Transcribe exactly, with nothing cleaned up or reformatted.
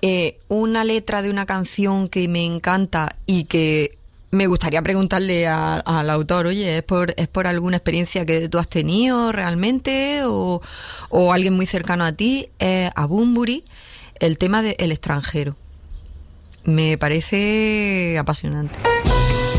Eh, una letra de una canción que me encanta y que me gustaría preguntarle a- al autor, oye, ¿es por, ¿es por alguna experiencia que tú has tenido realmente o, o alguien muy cercano a ti? Eh, a Bunbury, el tema de El extranjero. Me parece apasionante.